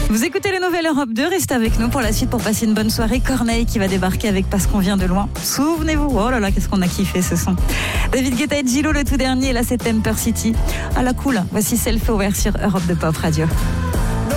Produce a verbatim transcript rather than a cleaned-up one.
Vous écoutez les nouvelles Europe deux, restez avec nous pour la suite pour passer une bonne soirée. Corneille qui va débarquer avec Parce qu'on vient de loin. Souvenez-vous, oh là là, qu'est-ce qu'on a kiffé ce son. David Guetta et Gillo, le tout dernier, là c'est Temper City. À la cool, voici Self Aware sur Europe deux Pop Radio.